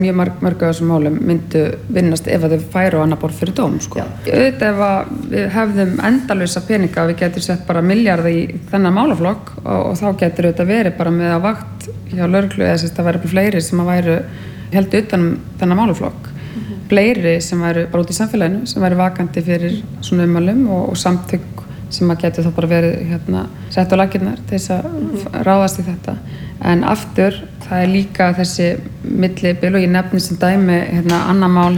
Mjög mörg af þessum málum myndu vinnast ef að þau færu á annað borð fyrir dóm, sko. Auðvitað ef að við hefðum endalausa peninga við getum sett bara milljarða í þennan málaflokk og þá getur auðvitað verið bara með að vakt hjá lögreglu eða þess að það væri fleiri sem að væru held utan þennan málaflokk. Fleiri sem væru bara út í samfélaginu, sem væru vakandi fyrir svona ummælum og samtök sem að getur þá bara verið sett á laggirnar til þess að ráðast í þetta. En aftur, það líka þessi millibil og ég nefni sem dæmi annað mál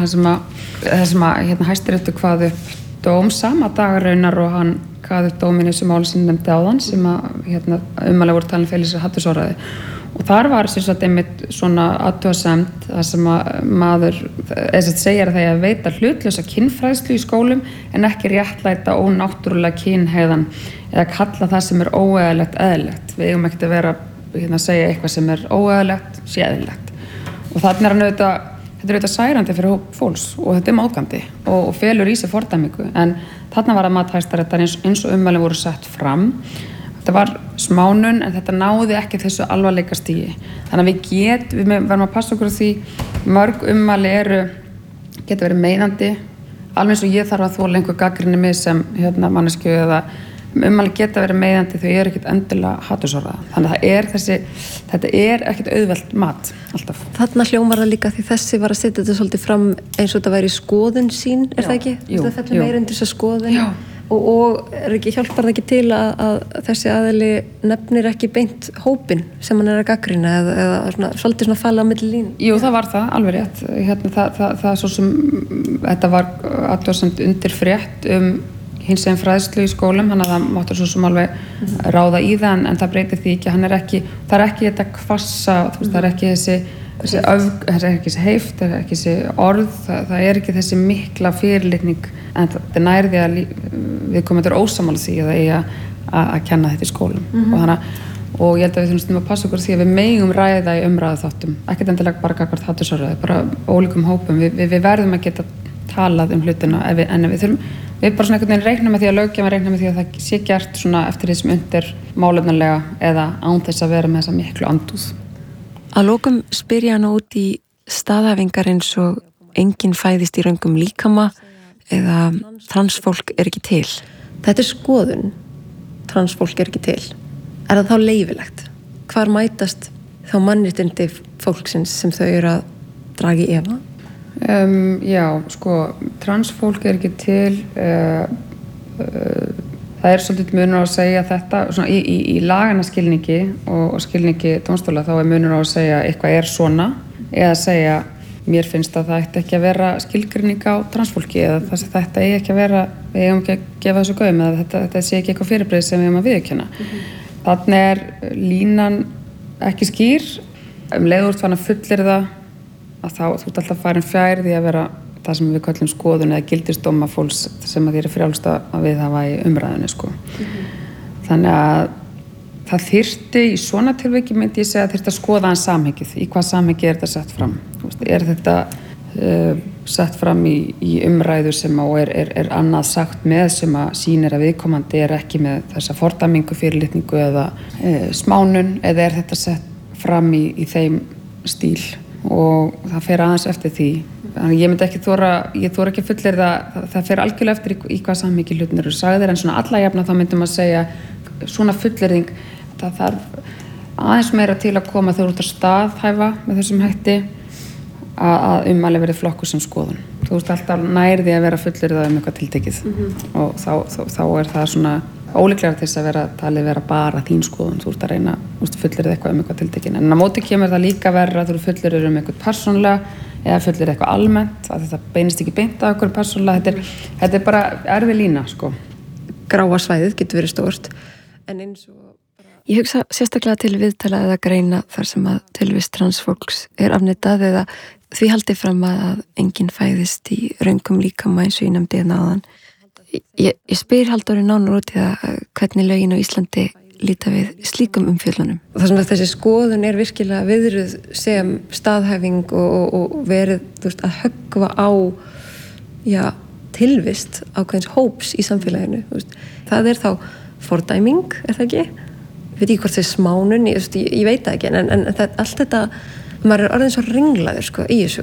þar sem að Hæstiréttur kvað upp dóm sama dag raunar og hann kvað upp dóminn í þessu máli sem nefndi áðan sem að ummæli voru talin fela í sér hatursorðræði. Og þar var sem sagt einmitt svona athugasemd þar sem að maður segir að það er að veita hlutlausa kynfræðslu í skólum en ekki réttlæta ónáttúrulega kynhegðan eða kalla það sem er óeðlilegt eðlilegt. Við eigum ekkert að vera að segja eitthvað sem er óeðlilegt sé eðlilegt. Og þarna er hann þetta er auðvitað særandi fyrir hóp fólks og þetta er móðgandi og felur í sig fordæmingu. En þarna var að mat Hæstaréttar eins og ummælin voru sett fram. Þetta var smánun en þetta náði ekki þessu alvarleika stigi. Þannig að við verðum að passa okkur á því mörg ummæli geta verið meinandi alveg eins og ég þarf að þola einhver gagnrýni mig sem manneskju eða ummæli geta verið meiðandi þau eru ekkert endilega hatursorðræða. Þannig að þetta er ekkert auðvelt mat alltaf. Þarna hljómar það líka því þessi var að setja þetta svolítið fram eins og þetta væri skoðun sín, það ekki? Jú, þetta fellur meira undir þessa skoðun. Já. Og hjálpar það ekki til að þessi aðili nefnir ekki beint hópinn sem hann er að gagnrýna eða svolítið svona falla á milli línu? Jú, það var það, alveg rétt. Það svo sem þetta var athugasemd undir frétt hinsegin fræðslu í skólum, þannig að það máttur svo sem alveg ráða í það en það breytir því ekki, það er ekki þetta hvassa, það er ekki það er ekki þessi heift, það er ekki þessi orð, það er ekki þessi mikla fyrirlitning en það er nærði að viðkomendur ósammála því að það eigi að kenna þetta í skólum og ég held að við þurfum að passa okkur því að við megum ræða í umræðu þáttum, ekkert endilega bara gagnvart hatursorðræðu, bara ólíkum hópum, við verðum að geta talað hlutina en við bara svona einhvern veginn reiknum með því að löggjafinn reikna með því að það sé gert svona eftir því sem undir málefnalega eða án þess að vera með þessa miklu andúð. Að lokum spyr ég hana út í staðhæfingar eins og enginn fæðist í röngum líkama eða transfólk er ekki til. Þetta er skoðun, transfólk er ekki til. Er það þá leyfilegt? Hvar mætast þá mannréttindi fólksins sem þau eru að draga í efa? Já, sko, transfólk er ekki til, það er svolítið munur á að segja þetta, svona í lagana skilningi og skilningi dómstóla þá er munur á að segja eitthvað er svona eða segja mér finnst að það ætti ekki að vera skilgreining á transfólki eða þess að þetta eigi ekki að vera, við eigum ekki að gefa þessu gaum eða þetta sé ekki eitthvað fyrirbrigði sem við eigum að viðurkenna. Þannig er línan ekki skýr, leið úr þannig að fullir það að þá þú ert alltaf farin fjær því að vera það sem við kallum skoðun eða gildisdóma fólks sem að þér er frjálst að viðhafa í umræðunni sko. Þannig að það þyrfti í svona tilviki myndi ég segja að þyrfti að skoða hann samhengið, í hvað samhengi er þetta sett fram. Er þetta sett fram í umræðu sem er annað sagt með sem að sýnir að viðkomandi er ekki með þessa fordæmingu, fyrirlitningu eða smánun eða er þetta sett fram í þeim stíl og það fer aðeins eftir því. Þannig ég myndi ekki ég þora ekki fullir það fer algjörlega eftir í hvað samhengi hlutin eru sagðir en svona alla jafna þá myndum að segja svona fullyrðing það þarf aðeins meira til að koma þegar út að staðhæfa með þessum hætti að ummæli verið flokkur sem skoðun. Þú veist alltaf nærði að vera fullyrða eitthvað tiltekið og þá er það svona ólíklega til þess að vera bara þín skoðun. Þú ert að reyna fullyrða eitthvað tiltekið. En á móti kemur það líka verra að þú fullyrðir eitthvað persónulega eða fullyrðir eitthvað almennt að þetta beinist ekki beint af okkur persónulega. Þetta er bara erfið lína sko. Gráa svæðið getur verið stórt en eins og ég hugsa sérstaklega til viðtala eða greina þar sem að tilvist transfólks er afneitað eða því haldið fram að enginn fæðist í röngum líkama eins og ég nefndi hérna áðan. Ég spyr Halldóri nánar út í það hvernig lögin á Íslandi líta við slíkum umfjöllunum. Það sem að þessi skoðun er virkilega viðruð sem staðhæfing og verið að höggva á tilvist ákveðins hóps í samfélaginu. Það er þá fordæming, er það ekki? Ég veit ekki hvort það er smánun, ég veit það ekki en allt þetta maður er orðin svo ringlaður sko í þessu